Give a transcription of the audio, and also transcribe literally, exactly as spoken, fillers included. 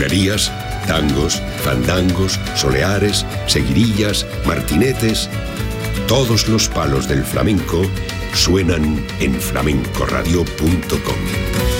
bulerías, tangos, fandangos, soleares, seguirillas, martinetes. Todos los palos del flamenco suenan en flamenco radio punto com.